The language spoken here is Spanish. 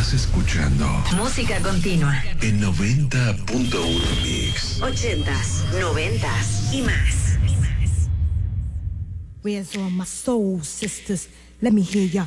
Estás escuchando Música continua en 90.1 Mix. 80s, 90s y más. Where's all my soul sisters? Let me hear ya